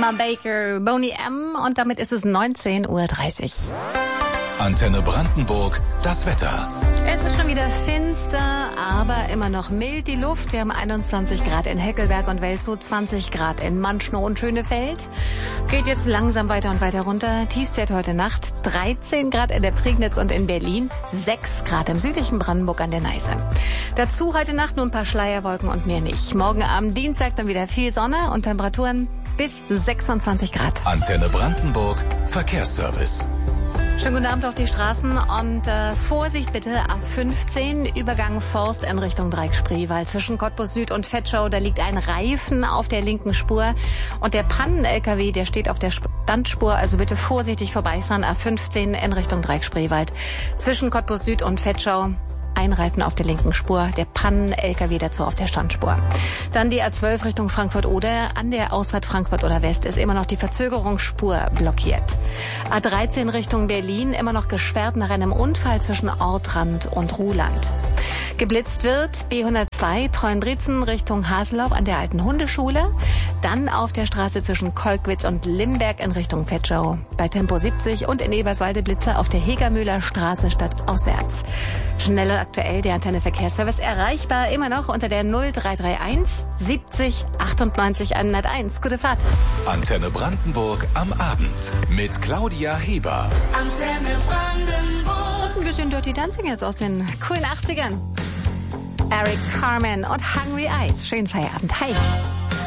Emma Baker, Boney M. Und damit ist es 19:30 Uhr. Antenne Brandenburg, das Wetter. Es ist schon wieder finster, aber immer noch mild die Luft. Wir haben 21 Grad in Heckelberg und Welzow, 20 Grad in Manschnow und Schönefeld. Geht jetzt langsam weiter und weiter runter. Tiefstwert heute Nacht 13 Grad in der Prignitz und in Berlin, 6 Grad im südlichen Brandenburg an der Neiße. Dazu heute Nacht nur ein paar Schleierwolken und mehr nicht. Morgen am Dienstag dann wieder viel Sonne und Temperaturen bis 26 Grad. Antenne Brandenburg, Verkehrsservice. Schönen guten Abend auf die Straßen und Vorsicht bitte, A15, Übergang Forst in Richtung Dreieck-Spreewald. Zwischen Cottbus Süd und Vetschau, da liegt ein Reifen auf der linken Spur und der Pannen-LKW, der steht auf der Standspur, also bitte vorsichtig vorbeifahren, A15 in Richtung Dreieck-Spreewald. Zwischen Cottbus Süd und Vetschau, ein Reifen auf der linken Spur, der Pannen-LKW dazu auf der Standspur. Dann die A12 Richtung Frankfurt-Oder. An der Ausfahrt Frankfurt-Oder West ist immer noch die Verzögerungsspur blockiert. A13 Richtung Berlin, immer noch gesperrt nach einem Unfall zwischen Ortrand und Ruhland. Geblitzt wird B102 Treuenbrietzen Richtung Haseloff an der alten Hundeschule. Dann auf der Straße zwischen Kolkwitz und Limberg in Richtung Vetschau. Bei Tempo 70 und in Eberswalde Blitzer auf der Hegermühler Straße stadtauswärts. Schnell und aktuell der Antenne Verkehrsservice erreichbar immer noch unter der 0331 70 98 101. Gute Fahrt. Antenne Brandenburg am Abend mit Claudia Heber. Antenne Brandenburg. Ein bisschen Dirty Dancing jetzt aus den coolen 80ern. Eric Carmen und Hungry Eyes. Schönen Feierabend. Hi.